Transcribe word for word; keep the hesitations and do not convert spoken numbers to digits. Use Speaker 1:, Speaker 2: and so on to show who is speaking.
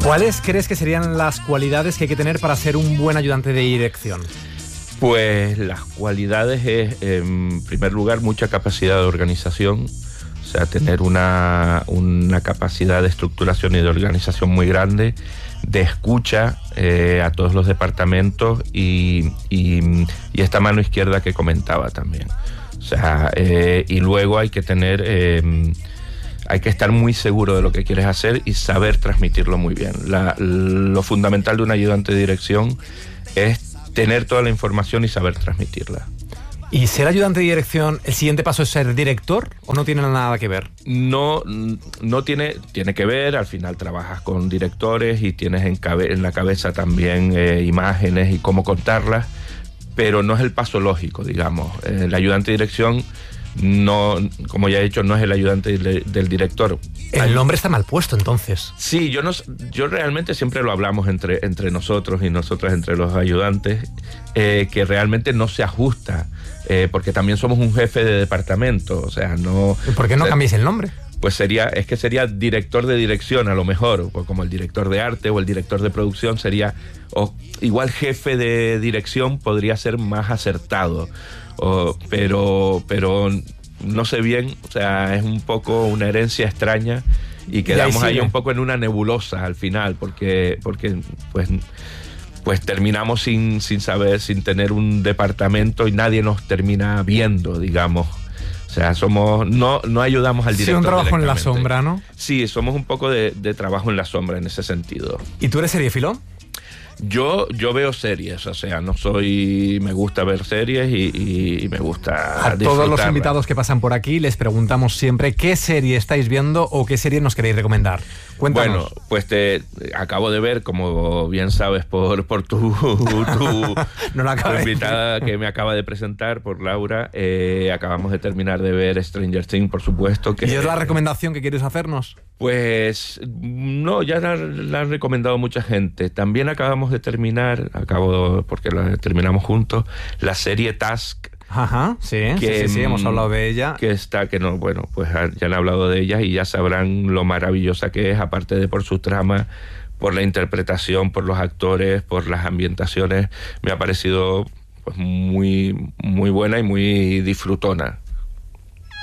Speaker 1: ¿Cuáles crees que serían las cualidades que hay que tener para ser un buen ayudante de dirección?
Speaker 2: Pues las cualidades es, en primer lugar, mucha capacidad de organización, o sea, tener una, una capacidad de estructuración y de organización muy grande, de escucha eh, a todos los departamentos y, y, y esta mano izquierda que comentaba también. O sea, eh, y luego hay que tener... Eh, Hay que estar muy seguro de lo que quieres hacer y saber transmitirlo muy bien. La, lo fundamental de un ayudante de dirección es tener toda la información y saber transmitirla.
Speaker 1: ¿Y ser ayudante de dirección, el siguiente paso es ser director o no tiene nada que ver?
Speaker 2: No, no tiene, tiene que ver, al final trabajas con directores y tienes en, cabe, en la cabeza también eh, imágenes y cómo contarlas, pero no es el paso lógico, digamos. El ayudante de dirección... No, como ya he dicho, no es el ayudante de, del director.
Speaker 1: El nombre está mal puesto, entonces.
Speaker 2: Sí, yo no, yo realmente siempre lo hablamos entre, entre nosotros y nosotras entre los ayudantes, eh, que realmente no se ajusta, eh, porque también somos un jefe de departamento, o sea, no...
Speaker 1: ¿Y por qué no
Speaker 2: o sea,
Speaker 1: cambiéis el nombre?
Speaker 2: Pues sería, es que sería director de dirección a lo mejor, o como el director de arte o el director de producción sería, o igual jefe de dirección podría ser más acertado. Oh, pero pero no sé bien, o sea, es un poco una herencia extraña y quedamos ahí, ahí un poco en una nebulosa al final, porque porque pues pues terminamos sin sin saber, sin tener un departamento y nadie nos termina viendo, digamos. O sea, somos no no ayudamos al director.
Speaker 1: Sí, un trabajo en la sombra, ¿no?
Speaker 2: Sí, somos un poco de, de trabajo en la sombra en ese sentido.
Speaker 1: ¿Y tú eres seriéfilo?
Speaker 2: Yo, yo veo series, o sea, no soy... Me gusta ver series y, y, y me gusta
Speaker 1: A todos los invitados que pasan por aquí les preguntamos siempre qué serie estáis viendo o qué serie nos queréis recomendar. Cuéntanos.
Speaker 2: Bueno, pues te acabo de ver, como bien sabes, por, por tu, tu,
Speaker 1: no la
Speaker 2: tu invitada que me acaba de presentar, por Laura, eh, acabamos de terminar de ver Stranger Things, por supuesto. Que,
Speaker 1: ¿Y es la recomendación que quieres hacernos?
Speaker 2: Pues no, ya la, la han recomendado mucha gente. También acabamos de terminar, acabo porque la terminamos juntos, la serie Task.
Speaker 1: Ajá, sí, que, sí, sí, sí, hemos hablado de ella.
Speaker 2: Que está, que no, bueno, pues ya han hablado de ella y ya sabrán lo maravillosa que es, aparte de por su trama, por la interpretación, por los actores, por las ambientaciones. Me ha parecido pues muy, muy buena y muy disfrutona.